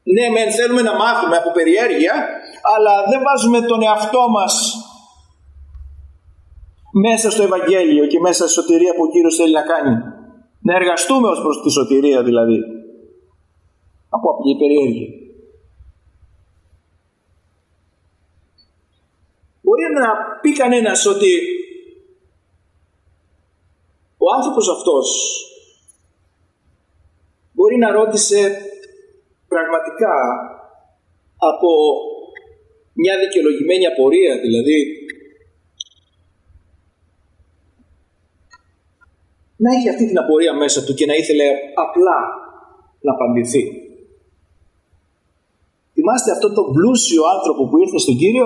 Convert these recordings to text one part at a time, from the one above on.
Ναι, μεν θέλουμε να μάθουμε από περιέργεια, αλλά δεν βάζουμε τον εαυτό μας μέσα στο Ευαγγέλιο και μέσα στη σωτηρία που ο Κύριος θέλει να κάνει. Να εργαστούμε ως προς τη σωτηρία δηλαδή. Από απλή περιέργεια. Μπορεί να πει κανένας ότι ο άνθρωπος αυτός μπορεί να ρώτησε πραγματικά από μια δικαιολογημένη απορία, δηλαδή να έχει αυτή την απορία μέσα του και να ήθελε απλά να απαντηθεί. Θυμάστε αυτόν τον πλούσιο άνθρωπο που ήρθε στον Κύριο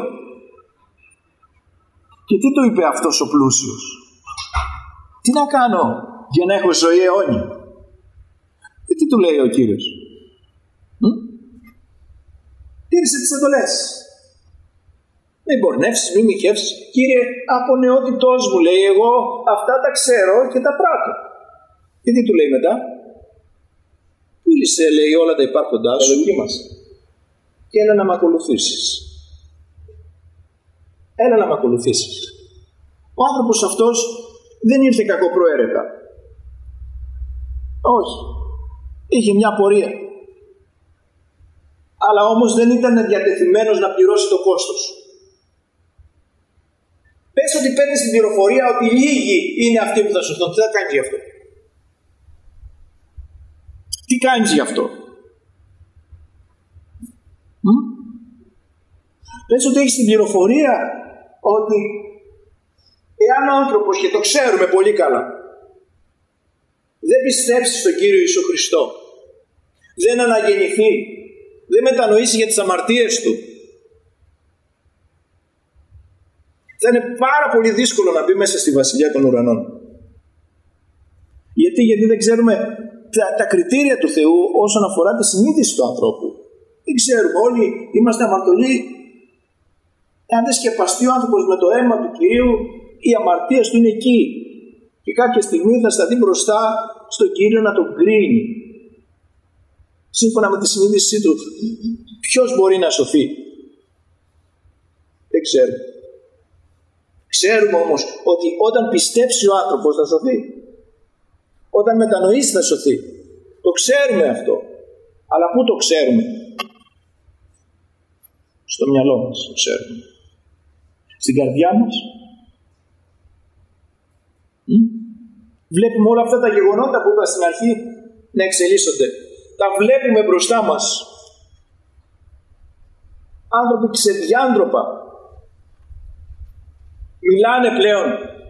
και τι του είπε αυτός ο πλούσιος? Τι να κάνω για να έχω ζωή αιώνια? Και τι του λέει ο Κύριος? Τήρησε τις εντολές. Μην πορνεύσεις, μην μοιχεύσεις. Κύριε, από νεότητός μου, λέει, εγώ αυτά τα ξέρω και τα πράττω. Και τι του λέει μετά? Πούλησε, λέει, όλα τα υπάρχοντά σου, δοκίμασε. Και έλα να με ακολουθήσεις. Έλα να με ακολουθήσεις. Ο άνθρωπος αυτός δεν ήρθε κακοπροαίρετα. Όχι. Είχε μια απορία. Αλλά όμως δεν ήταν διατεθειμένος να πληρώσει το κόστος. Πες ότι παίρνεις την πληροφορία ότι λίγοι είναι αυτοί που θα σωθούν. Τι θα κάνεις γι' αυτό? Τι κάνεις γι' αυτό? Πες ότι έχεις την πληροφορία ότι εάν ο άνθρωπος, και το ξέρουμε πολύ καλά, δεν πιστέψει στον Κύριο Ιησού Χριστό, δεν αναγεννηθεί, δεν μετανοήσει για τις αμαρτίες του, θα είναι πάρα πολύ δύσκολο να μπει μέσα στη Βασιλεία των Ουρανών. Γιατί δεν ξέρουμε τα κριτήρια του Θεού όσον αφορά τη συνείδηση του ανθρώπου. Δεν ξέρουμε, όλοι είμαστε αμαρτωλοί. Αν δεν σκεπαστεί ο άνθρωπος με το αίμα του Κυρίου, οι αμαρτίες του είναι εκεί. Και κάποια στιγμή θα σταθεί μπροστά στον Κύριο να τον κρίνει. Σύμφωνα με τη συνείδησή του, ποιος μπορεί να σωθεί? Δεν ξέρουμε. Ξέρουμε όμως ότι όταν πιστέψει ο άνθρωπος θα σωθεί. Όταν μετανοήσει θα σωθεί. Το ξέρουμε αυτό. Αλλά πού το ξέρουμε? Στο μυαλό μας το ξέρουμε. Στην καρδιά μας. Βλέπουμε όλα αυτά τα γεγονότα που είπα στην αρχή να εξελίσσονται. Τα βλέπουμε μπροστά μας. Άνθρωποι ξεδιάντροπα μιλάνε πλέον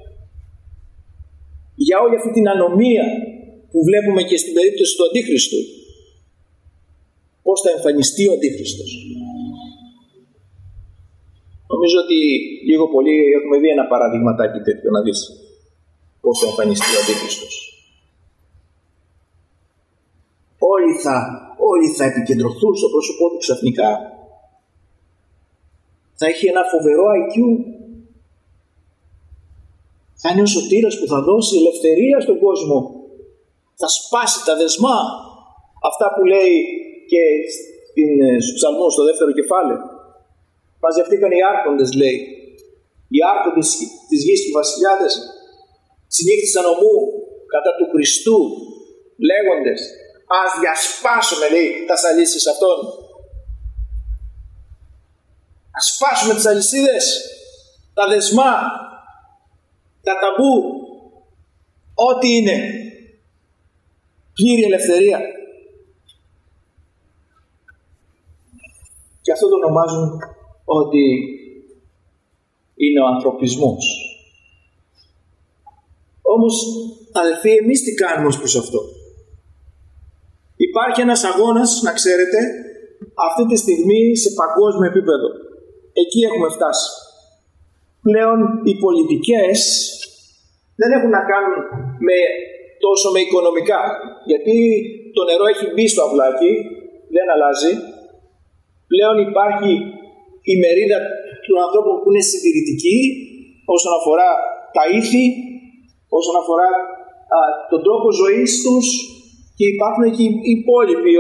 για όλη αυτή την ανομία που βλέπουμε και στην περίπτωση του Αντίχριστου. Πώς θα εμφανιστεί ο Αντίχριστος? Νομίζω ότι λίγο πολύ έχουμε δει ένα παραδειγματάκι τέτοιο, να δεις πώς θα εμφανιστεί ο Αντίχριστος. Όλοι θα επικεντρωθούν στο πρόσωπό του ξαφνικά. Θα έχει ένα φοβερό IQ. Θα είναι ο σωτήρας που θα δώσει ελευθερία στον κόσμο. Θα σπάσει τα δεσμά. Αυτά που λέει και στους ψαλμούς στο δεύτερο κεφάλαιο. Μαζευτήκαν οι άρχοντες, λέει. Οι άρχοντες της γης και οι βασιλιάδες συνήχθησαν ομού κατά του Χριστού, λέγοντες, ας διασπάσουμε, λέει, τα σαλίσεις αυτών. Ας σπάσουμε τις αλυσίδες, τα δεσμά, τα ταμπού, ό,τι είναι. Πλήρη ελευθερία. Και αυτό το ονομάζουν ότι είναι ο ανθρωπισμός. Όμως, αδελφοί, εμείς τι κάνουμε ως προς αυτό? Υπάρχει ένας αγώνας, να ξέρετε, αυτή τη στιγμή σε παγκόσμιο επίπεδο. Εκεί έχουμε φτάσει. Πλέον οι πολιτικές δεν έχουν να κάνουν τόσο με οικονομικά. Γιατί το νερό έχει μπει στο αυλάκι, δεν αλλάζει. Πλέον υπάρχει η μερίδα των ανθρώπων που είναι συντηρητικοί όσον αφορά τα ήθη, όσον αφορά τον τρόπο ζωής τους, και υπάρχουν και οι υπόλοιποι